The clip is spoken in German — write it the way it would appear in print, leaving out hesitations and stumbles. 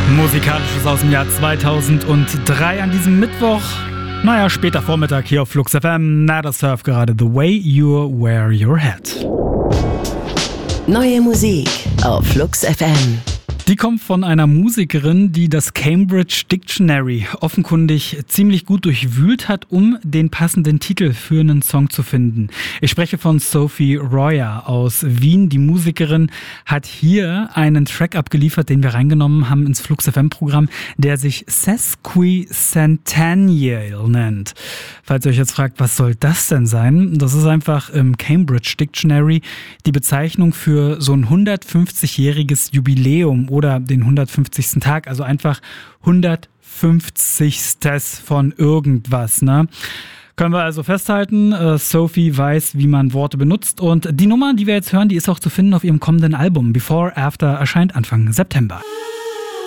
Musikalisches aus dem Jahr 2003 an diesem Mittwoch. Später Vormittag hier auf Flux FM. Nada Surf gerade The Way You Wear Your Hat. Neue Musik auf Flux FM. Die kommt von einer Musikerin, die das Cambridge Dictionary offenkundig ziemlich gut durchwühlt hat, um den passenden Titel für einen Song zu finden. Ich spreche von Sophie Royer aus Wien. Die Musikerin hat hier einen Track abgeliefert, den wir reingenommen haben ins Flux FM-Programm, der sich Sesquicentennial nennt. Falls ihr euch jetzt fragt, was soll das denn sein? Das ist einfach im Cambridge Dictionary die Bezeichnung für so ein 150-jähriges Jubiläum oder den 150. Tag, also einfach 150. von irgendwas, ne? Können wir also festhalten, Sophie weiß, wie man Worte benutzt, und die Nummer, die wir jetzt hören, die ist auch zu finden auf ihrem kommenden Album. Before After erscheint Anfang September.